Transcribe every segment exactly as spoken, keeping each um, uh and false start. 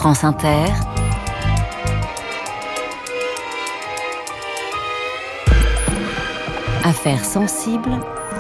France Inter, Affaires sensibles,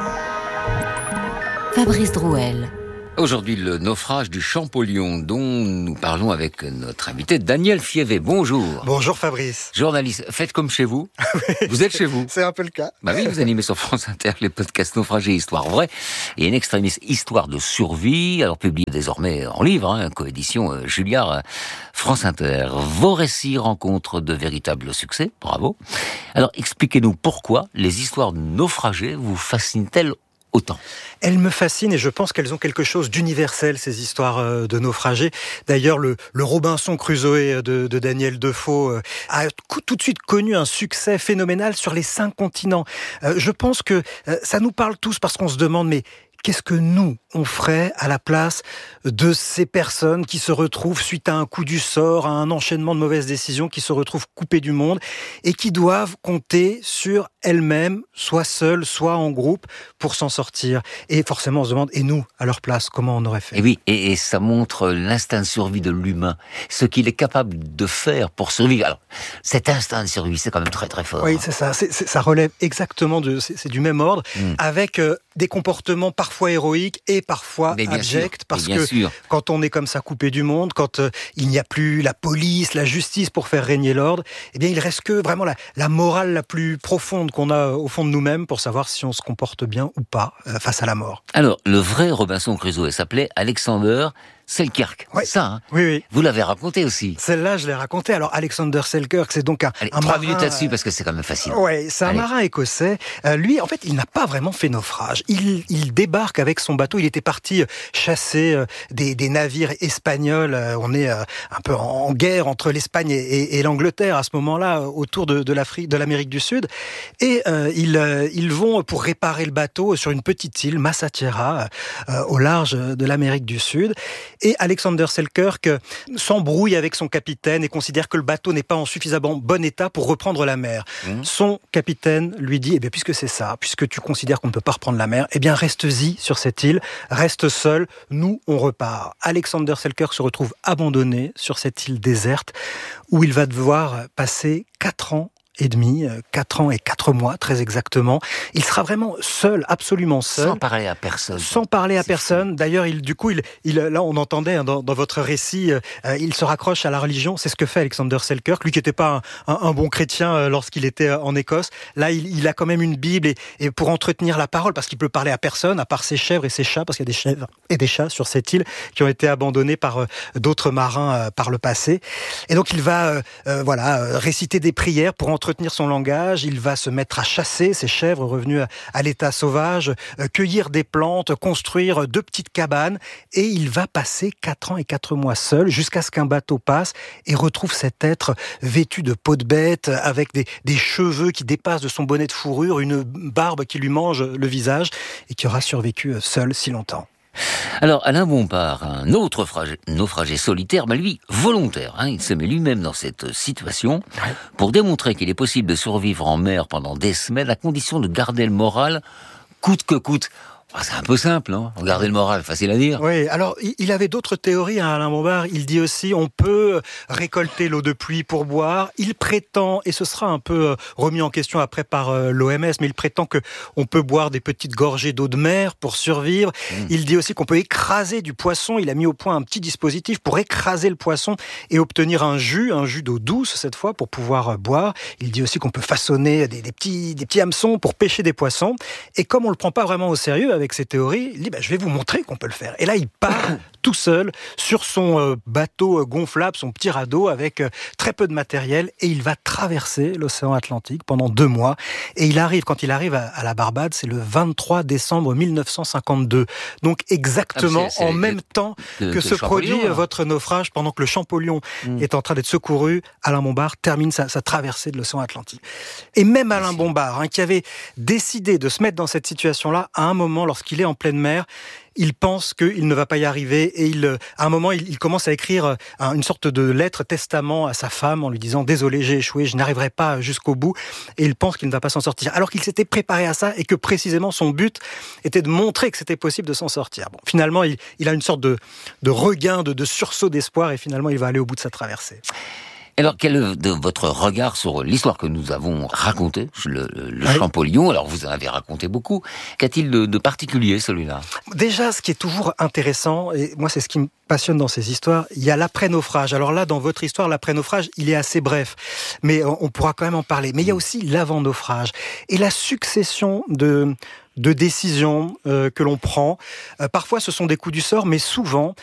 Fabrice Drouel. Aujourd'hui, le naufrage du Champollion, dont nous parlons avec notre invité Daniel Fievé. Bonjour. Bonjour Fabrice. Journaliste, faites comme chez vous. Vous êtes chez vous. C'est un peu le cas. Bah oui, vous animez sur France Inter les podcasts Naufragés Histoire Vraie et une extrémiste Histoire de survie, alors publié désormais en livre, hein, coédition euh, Julliard, euh, France Inter. Vos récits rencontrent de véritables succès, bravo. Alors expliquez-nous pourquoi les histoires de naufragés vous fascinent-elles autant? Elles me fascinent et je pense qu'elles ont quelque chose d'universel, ces histoires de naufragés. D'ailleurs, le, le Robinson Crusoe de, de Daniel Defoe a tout de suite connu un succès phénoménal sur les cinq continents. Euh, je pense que euh, ça nous parle tous parce qu'on se demande, mais qu'est-ce que nous, on ferait à la place de ces personnes qui se retrouvent suite à un coup du sort, à un enchaînement de mauvaises décisions, qui se retrouvent coupées du monde et qui doivent compter sur elles-mêmes, soit seules, soit en groupe, pour s'en sortir. Et forcément, on se demande, et nous, à leur place, comment on aurait fait? Et oui, et, et ça montre l'instinct de survie de l'humain, ce qu'il est capable de faire pour survivre. Alors, cet instinct de survie, c'est quand même très très fort. Oui, c'est ça. C'est, c'est, ça relève exactement de, c'est, c'est du même ordre, mmh. avec euh, des comportements parfois héroïques et parfois abjects, parce que sûr. Quand on est comme ça coupé du monde, quand euh, il n'y a plus la police, la justice pour faire régner l'ordre, eh bien il reste que vraiment la, la morale la plus profonde qu'on a au fond de nous-mêmes pour savoir si on se comporte bien ou pas euh, face à la mort. Alors, le vrai Robinson Crusoe s'appelait Alexander Selkirk, oui. c'est ça, hein? Oui, oui. Vous l'avez raconté aussi. Celle-là, je l'ai racontée. Alors, Alexander Selkirk, c'est donc un, Allez, un trois marin... minutes là-dessus, parce que c'est quand même facile. Oui, c'est un Allez. marin écossais. Euh, lui, en fait, il n'a pas vraiment fait naufrage. Il, il débarque avec son bateau. Il était parti chasser euh, des, des navires espagnols. Euh, on est euh, un peu en guerre entre l'Espagne et, et, et l'Angleterre à ce moment-là, autour de, de, l'Afrique, de l'Amérique du Sud. Et euh, ils, euh, ils vont pour réparer le bateau sur une petite île, Massachera, euh, au large de l'Amérique du Sud. Et Alexander Selkirk s'embrouille avec son capitaine et considère que le bateau n'est pas en suffisamment bon état pour reprendre la mer. Mmh. Son capitaine lui dit, eh bien, puisque c'est ça, puisque tu considères qu'on ne peut pas reprendre la mer, eh bien, reste-y sur cette île, reste seul, nous, on repart. Alexander Selkirk se retrouve abandonné sur cette île déserte où il va devoir passer quatre ans et demi, quatre ans et quatre mois, très exactement. Il sera vraiment seul, absolument seul. Sans parler à personne. Sans parler à c'est personne. Fou. D'ailleurs, il, du coup, il, il, là, on entendait hein, dans, dans votre récit, euh, il se raccroche à la religion. C'est ce que fait Alexander Selkirk, lui qui n'était pas un, un, un bon chrétien euh, lorsqu'il était en Écosse. Là, il, il a quand même une Bible et, et pour entretenir la parole, parce qu'il peut parler à personne, à part ses chèvres et ses chats, parce qu'il y a des chèvres et des chats sur cette île qui ont été abandonnés par euh, d'autres marins euh, par le passé. Et donc, il va, euh, euh, voilà, euh, réciter des prières pour entretenir son langage, il va se mettre à chasser ces chèvres revenues à, à l'état sauvage, euh, cueillir des plantes, construire deux petites cabanes, et il va passer quatre ans et quatre mois seul, jusqu'à ce qu'un bateau passe et retrouve cet être vêtu de peau de bête, avec des, des cheveux qui dépassent de son bonnet de fourrure, une barbe qui lui mange le visage, et qui aura survécu seul si longtemps. Alors, Alain Bompard, un autre fragé, naufragé solitaire, mais lui, volontaire, hein, il se met lui-même dans cette situation ouais. pour démontrer qu'il est possible de survivre en mer pendant des semaines à condition de garder le moral coûte que coûte. C'est un peu simple, hein, garder le moral, facile à dire. Oui, alors il avait d'autres théories, hein, Alain Bompard. Il dit aussi on peut récolter l'eau de pluie pour boire. Il prétend, et ce sera un peu remis en question après par l'O M S, mais il prétend que on peut boire des petites gorgées d'eau de mer pour survivre. Mmh. Il dit aussi qu'on peut écraser du poisson. Il a mis au point un petit dispositif pour écraser le poisson et obtenir un jus, un jus d'eau douce cette fois, pour pouvoir boire. Il dit aussi qu'on peut façonner des, des, petits, des petits hameçons pour pêcher des poissons. Et comme on le prend pas vraiment au sérieux avec ses théories, il dit bah, je vais vous montrer qu'on peut le faire. Et là, il part tout seul sur son euh, bateau gonflable, son petit radeau avec euh, très peu de matériel, et il va traverser l'océan Atlantique pendant deux mois. Et il arrive, quand il arrive à, à la Barbade, c'est le vingt-trois décembre mille neuf cent cinquante-deux. Donc exactement ah, c'est, c'est en même de, temps de, que de se produit alors. Votre naufrage, pendant que le Champollion mmh. est en train d'être secouru, Alain Bompard termine sa, sa traversée de l'océan Atlantique. Et même Alain Bompard, hein, qui avait décidé de se mettre dans cette situation-là, à un moment, lorsqu'il est en pleine mer, il pense qu'il ne va pas y arriver et il, à un moment, il, il commence à écrire une sorte de lettre testament à sa femme en lui disant « Désolé, j'ai échoué, je n'arriverai pas jusqu'au bout » et il pense qu'il ne va pas s'en sortir. Alors qu'il s'était préparé à ça et que précisément son but était de montrer que c'était possible de s'en sortir. Bon, finalement, il, il a une sorte de, de regain, de, de sursaut d'espoir et finalement, il va aller au bout de sa traversée. Alors, quel est de votre regard sur l'histoire que nous avons racontée, le, le oui. Champollion? Alors, vous en avez raconté beaucoup. Qu'a-t-il de, de particulier, celui-là? Déjà, ce qui est toujours intéressant, et moi, c'est ce qui me passionne dans ces histoires, il y a l'après-naufrage. Alors là, dans votre histoire, l'après-naufrage, il est assez bref, mais on pourra quand même en parler. Mais il y a aussi l'avant-naufrage. Et la succession de... de décisions euh, que l'on prend. Euh, parfois, ce sont des coups du sort, mais souvent,